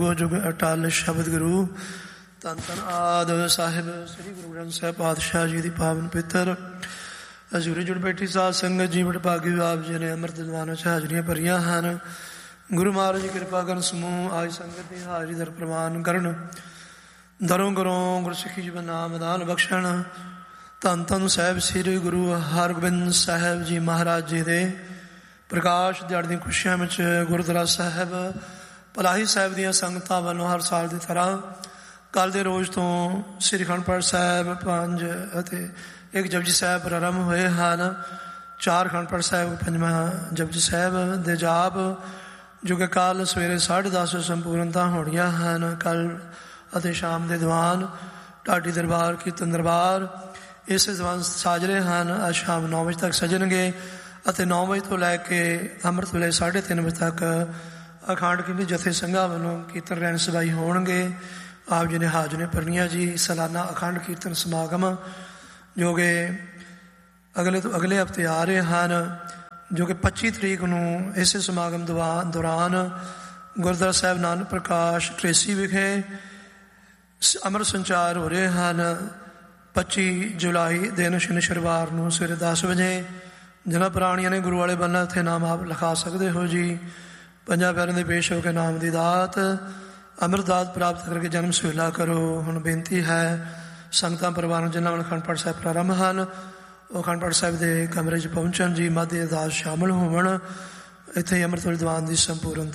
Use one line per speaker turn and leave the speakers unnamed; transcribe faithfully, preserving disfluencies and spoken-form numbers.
जुग अटल शब्द गुरु धन धन आद साहिब श्री गुरु ग्रंथ साहिब पातशाह जी की पावन पितर हजूरी जुड़ बैठी साध संगत जी बड़ भागी आप जी ने अमृत दीवानों च हाजरियां भरिया हैं। गुरु महाराज जी कृपा करन समूह आज संगत की हाजरी दर प्रवान करन दरों घरों गुरु सिखी जी नाम दान बख्शण। धन धन साहिब श्री गुरु हरगोबिंद साहिब जी महाराज जी दे प्रकाश दिहाड़ दी खुशियां विच गुरुद्वारा साहिब पलाही साहिब दियां संगतां वालों हर साल की तरह कल के रोज़ तो श्री अखंड पाठ साहिब पंज अते एक जपजी साहिब प्रारंभ हुए हैं। चार अखंड पाठ साहिब पंजवां जपजी साहिब दे जाप जो कि कल सवेरे साढ़े दस संपूर्णता होनियां हैं। कल अते शाम के दीवान ढाडी दरबार कीर्तन दरबार इस दीवान साजरे हैं। अज शाम नौ बजे तक सजणगे अते नौ बजे तो लैके अमृत वेले साढ़े तीन बजे तक अखंड कीर्तन जथे संघां वालों कीर्तन रैन सभाई होणगे। आप जी ने हाजर भरनिया जी सालाना अखंड कीर्तन समागम जो कि अगले तो अगले हफ्ते आ रहे हैं जो कि पच्ची तरीक को इस समागम दौरान गुरुद्वारा साहिब नानक प्रकाश ट्रेसी विखे अमृत संचार हो रहे हैं। पच्ची जुलाई दिन शनिवार को सवेरे दस बजे जिन्होंने पुराणिया ने गुरु वाले बनना थे नाम आप लिखा सकते हो जी। पंजा प्यारों के पेश होकर नाम की दात अमृत दात प्राप्त करके जन्म सुहेला करो। हुण बेनती है संगतां परिवार जिन्होंने अखंड पाठ साहिब प्रारंभ हैं वो अखंड पाठ साहिब के कमरे च पहुँचन जी। मध्य अरदास शामिल होवन इत्थे अमृत वेले दीवान की संपूर्ण